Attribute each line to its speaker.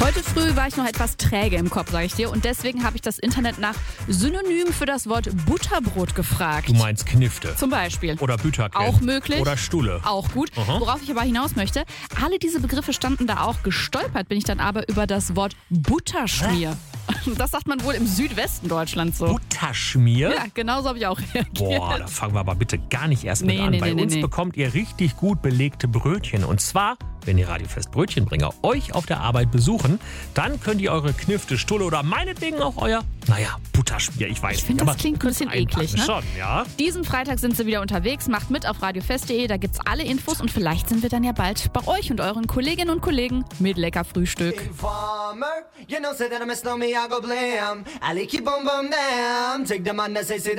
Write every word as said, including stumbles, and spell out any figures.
Speaker 1: Heute früh war ich noch etwas träge im Kopf, sage ich dir. Und deswegen habe ich das Internet nach Synonymen für das Wort Butterbrot gefragt.
Speaker 2: Du meinst Knifte.
Speaker 1: Zum Beispiel.
Speaker 2: Oder Bütterken.
Speaker 1: Auch möglich.
Speaker 2: Oder Stulle.
Speaker 1: Auch gut.
Speaker 2: Aha.
Speaker 1: Worauf ich aber hinaus möchte, alle diese Begriffe standen da auch. Gestolpert bin ich dann aber über das Wort Butterschmier. Das sagt man wohl im Südwesten Deutschlands so.
Speaker 2: Butterschmier?
Speaker 1: Ja, genau so habe ich auch reagiert.
Speaker 2: Boah, da fangen wir aber bitte gar nicht erst
Speaker 1: Nee,
Speaker 2: mit an.
Speaker 1: nee,
Speaker 2: Bei
Speaker 1: nee,
Speaker 2: uns
Speaker 1: nee.
Speaker 2: bekommt ihr richtig gut belegte Brötchen. Und zwar, wenn die Radiofest Brötchenbringer euch auf der Arbeit besuchen, dann könnt ihr eure Knifte, Stulle oder meinetwegen auch euer, naja, Butterschmier, ich weiß
Speaker 1: Ich finde,
Speaker 2: nicht.
Speaker 1: das klingt ein bisschen eklig, ne?
Speaker 2: Schon, ja.
Speaker 1: Diesen Freitag sind sie wieder unterwegs. Macht mit auf radiofest punkt de, da gibt's alle Infos und vielleicht sind wir dann ja bald bei euch und euren Kolleginnen und Kollegen mit lecker Frühstück.
Speaker 3: Informer, you know, say that I miss no me, I go blam. I like you, boom, boom, bam. Take the man that say, say that.